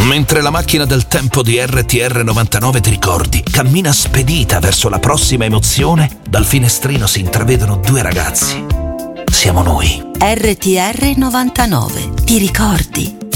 Mentre la macchina del tempo di RTR 99, ti ricordi, cammina spedita verso la prossima emozione, dal finestrino si intravedono due ragazzi. Siamo noi. RTR 99, ti ricordi?